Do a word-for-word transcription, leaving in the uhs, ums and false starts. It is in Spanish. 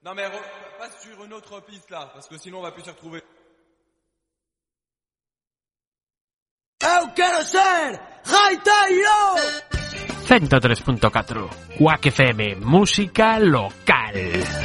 Non mais re- passe sur une autre piste là, parce que sinon on va plus s'y retrouver. Eu quero ser Gaiteiro! cento tres punto catro Quack F M, música local.